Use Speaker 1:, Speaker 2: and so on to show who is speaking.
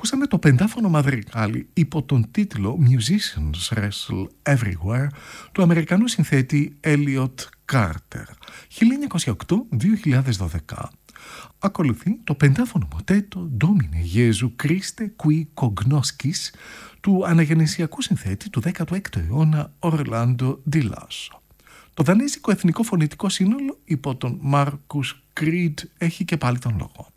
Speaker 1: Ακούσαμε το πεντάφωνο μαδρικάλι υπό τον τίτλο Musicians Wrestle Everywhere του Αμερικανού συνθέτη Elliot Carter 1908-2012. Ακολουθεί το πεντάφωνο μοτέτο Domine Jesu Christe qui cognoscis του αναγεννησιακού συνθέτη του 16ου αιώνα Orlando Di Lasso. Το δανέζικο εθνικό φωνητικό σύνολο υπό τον Marcus Creed έχει και πάλι τον λόγο.